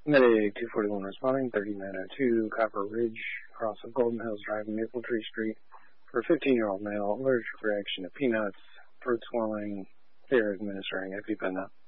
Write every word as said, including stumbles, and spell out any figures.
Medic two forty-one responding, thirty-nine oh two, Copper Ridge, across of Golden Hills Drive and Maple Tree Street, for a fifteen-year-old male, allergic reaction to peanuts, throat swelling. They are administering EpiPen now.